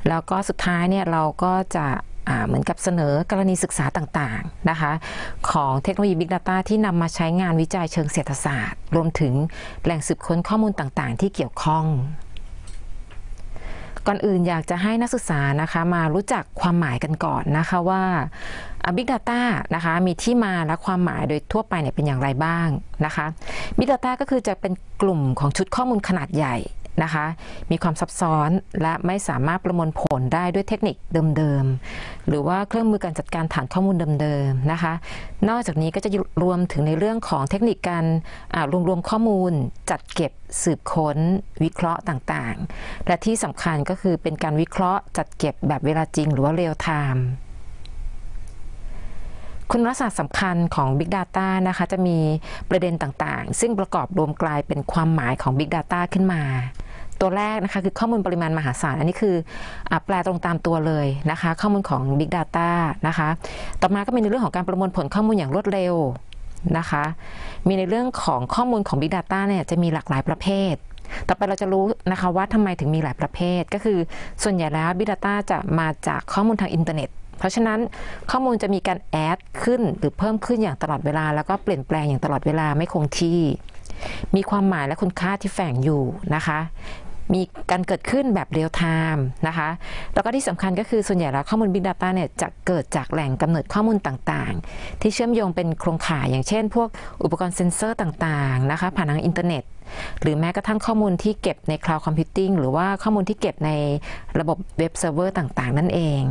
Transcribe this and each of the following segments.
แล้วก็สุดท้ายเนี่ยเราก็จะเหมือนกับเสนอกรณีศึกษาต่างๆนะคะของเทคโนโลยี Big Data ที่นำมาใช้งานวิจัยเชิงเศรษฐศาสตร์รวมถึงแหล่งสืบค้นข้อมูลต่างๆที่เกี่ยวข้องก่อนอื่นอยากจะให้นักศึกษานะคะมารู้จักความหมายกันก่อนนะคะว่า Big Data นะคะมีที่มาและความหมายโดยทั่วไปเนี่ยเป็นอย่างไรบ้างนะคะ Big Data ก็คือจะเป็นกลุ่มของชุดข้อมูลขนาดใหญ่นะคะมีความซับซ้อนและไม่สามารถประมวลผลได้ด้วยเทคนิคเดิมๆหรือว่าเครื่องมือการจัดการฐานข้อมูลเดิมๆนะคะนอกจากนี้ก็จะรวมถึงในเรื่องของเทคนิคการรวมข้อมูลจัดเก็บสืบค้นวิเคราะห์ต่างๆและที่สำคัญก็คือเป็นการวิเคราะห์จัดเก็บแบบเวลาจริงหรือว่าเรียลไทม์คุณลักษณะสำคัญของ Big Data นะคะจะมีประเด็นต่างๆซึ่งประกอบรวมกลายเป็นความหมายของ Big Data ขึ้นมาตัวแรกนะคะคือข้อมูลปริมาณมหาศาลอันนี้คือแปลตรงตามตัวเลยนะคะข้อมูลของ Big Data นะคะต่อมาก็มีในเรื่องของการประมวลผลข้อมูลอย่างรวดเร็วนะคะมีในเรื่องของข้อมูลของ Big Data เนี่ยจะมีหลากหลายประเภทต่อไปเราจะรู้นะคะว่าทำไมถึงมีหลายประเภทก็คือส่วนใหญ่แล้ว Big Data จะมาจากข้อมูลทางอินเทอร์เน็ตเพราะฉะนั้นข้อมูลจะมีการแอดขึ้นหรือเพิ่มขึ้นอย่างตลอดเวลาแล้วก็เปลี่ยนแปลงอย่างตลอดเวลาไม่คงที่มีความหมายและคุณค่าที่แฝงอยู่นะคะมีการเกิดขึ้นแบบเรียลไทม์นะคะแล้วก็ที่สำคัญก็คือส่วนใหญ่แล้วข้อมูล Big Data เนี่ยจะเกิดจากแหล่งกำเนิดข้อมูลต่างๆที่เชื่อมโยงเป็นโครงข่ายอย่างเช่นพวกอุปกรณ์เซ็นเซอร์ต่างๆนะคะผ่านทางอินเทอร์เน็ตหรือแม้กระทั่งข้อมูลที่เก็บใน Cloud Computing หรือว่าข้อมูลที่เก็บในระบบเว็บเซิร์ฟเวอร์ต่างๆนั่นเอง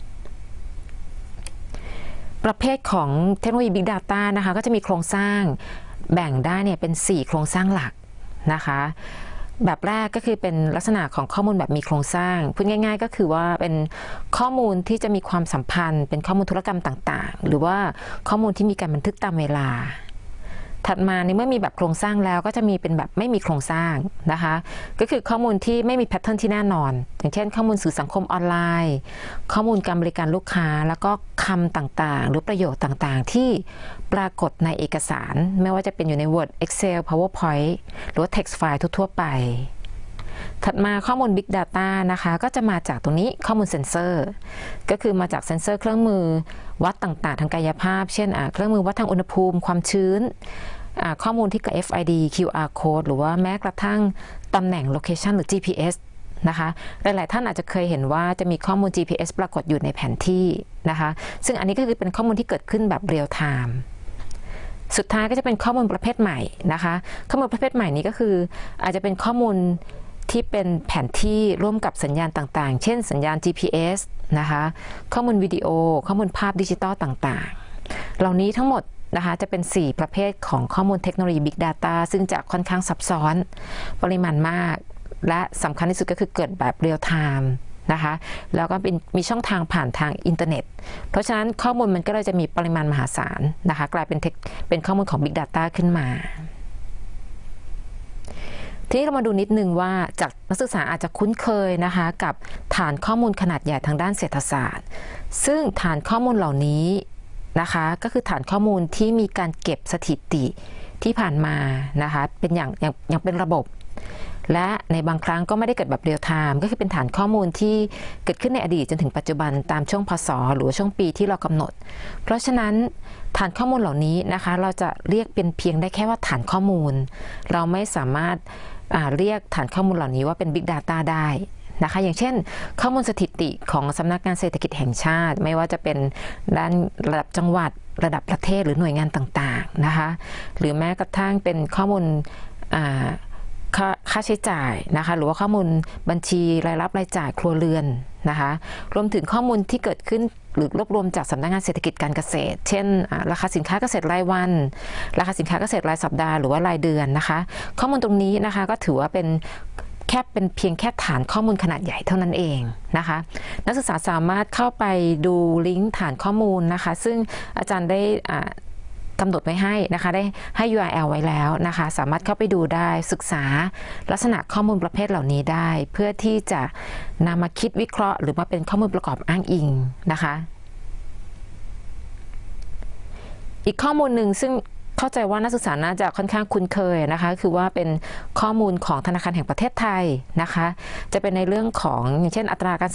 ประเภทของเทคโนโลยี Big Data นะคะก็จะมีโครงสร้างแบ่งได้เนี่ยเป็น4โครงสร้างหลักนะคะแบบแรกก็คือเป็นลักษณะของข้อมูลแบบมีโครงสร้างพูดง่ายๆก็คือว่าเป็นข้อมูลที่จะมีความสัมพันธ์เป็นข้อมูลธุรกรรมต่างๆหรือว่าข้อมูลที่มีการบันทึกตามเวลาถัดมาในเมื่อมีแบบโครงสร้างแล้วก็จะมีเป็นแบบไม่มีโครงสร้างนะคะก็คือข้อมูลที่ไม่มีแพทเทิร์นที่แน่นอนอย่างเช่นข้อมูลสื่อสังคมออนไลน์ข้อมูลการบริการลูกค้าแล้วก็คำต่างๆหรือประโยชน์ต่างๆที่ปรากฏในเอกสารไม่ว่าจะเป็นอยู่ใน Word Excel PowerPoint หรือว่า Text File ทั่วๆไปถัดมาข้อมูล Big Data นะคะก็จะมาจากตรงนี้ข้อมูลเซ็นเซอร์ก็คือมาจากเซ็นเซอร์เครื่องมือวัดต่างๆทางกายภาพเช่นเครื่องมือวัดทางอุณหภูมิความชื้นข้อมูลที่เกิด FID QR code หรือว่าแม้กระทั่งตำแหน่ง location หรือ GPS นะคะหลายๆท่านอาจจะเคยเห็นว่าจะมีข้อมูล GPS ปรากฏอยู่ในแผนที่นะคะซึ่งอันนี้ก็คือเป็นข้อมูลที่เกิดขึ้นแบบเรียลไทม์สุดท้ายก็จะเป็นข้อมูลประเภทใหม่นะคะข้อมูลประเภทใหม่นี้ก็คืออาจจะเป็นข้อมูลที่เป็นแผนที่ร่วมกับสัญญาณต่างๆเช่นสัญญาณ GPS นะคะข้อมูลวิดีโอข้อมูลภาพดิจิตอลต่างๆเหล่านี้ทั้งหมดนะคะจะเป็น4ประเภทของข้อมูลเทคโนโลยี Big Data ซึ่งจะค่อนข้างซับซ้อนปริมาณมากและสำคัญที่สุดก็คือเกิดแบบเรียลไทม์นะคะแล้วก็มีช่องทางผ่านทางอินเทอร์เน็ตเพราะฉะนั้นข้อมูลมันก็เลยจะมีปริมาณมหาศาลนะคะกลายเป็นข้อมูลของ Big Data ขึ้นมาทีนี้เรามาดูนิดนึงว่าจากนักศึกษาอาจจะคุ้นเคยนะคะกับฐานข้อมูลขนาดใหญ่ทางด้านเศรษฐศาสตร์ซึ่งฐานข้อมูลเหล่านี้นะคะก็คือฐานข้อมูลที่มีการเก็บสถิติที่ผ่านมานะคะเป็นอย่างเป็นระบบและในบางครั้งก็ไม่ได้เกิดแบบเรียลไทม์ก็คือเป็นฐานข้อมูลที่เกิดขึ้นในอดีตจนถึงปัจจุบันตามช่วงพศหรือช่วงปีที่เรากำหนดเพราะฉะนั้นฐานข้อมูลเหล่านี้นะคะเราจะเรียกเป็นเพียงได้แค่ว่าฐานข้อมูลเราไม่สามารถเรียกฐานข้อมูลเหล่านี้ว่าเป็น Big Data ได้นะคะอย่างเช่นข้อมูลสถิติของสำนักงานเศรษฐกิจแห่งชาติไม่ว่าจะเป็นด้านระดับจังหวัดระดับประเทศหรือหน่วยงานต่างๆนะคะหรือแม้กระทั่งเป็นข้อมูลค่าใช้จ่ายนะคะหรือว่าข้อมูลบัญชีรายรับรายจ่ายครัวเรือนนะคะรวมถึงข้อมูลที่เกิดขึ้นหรือรวบรวมจากสำนักงานเศรษฐกิจการเกษตรเช่นราคาสินค้าเกษตรรายวันราคาสินค้าเกษตรรายสัปดาห์หรือว่ารายเดือนนะคะข้อมูลตรงนี้นะคะก็ถือว่าเป็นเพียงแค่ฐานข้อมูลขนาดใหญ่เท่านั้นเองนะคะนักศึกษาสามารถเข้าไปดูลิงก์ฐานข้อมูลนะคะซึ่งอาจารย์ได้กำหนดไว้ให้นะคะได้ให้ URL ไว้แล้วนะคะสามารถเข้าไปดูได้ศึกษาลักษณะข้อมูลประเภทเหล่านี้ได้เพื่อที่จะนำมาคิดวิเคราะห์หรือมาเป็นข้อมูลประกอบอ้างอิงนะคะอีกข้อมูลหนึ่งซึ่งเข้าใจว่านักศึกษาน่าจะค่อนข้างคุ้นเคยนะคะคือว่าเป็นข้อมูลของธนาคารแห่งประเทศไทยนะคะจะเป็นในเรื่องของอย่างเช่นอัตราการ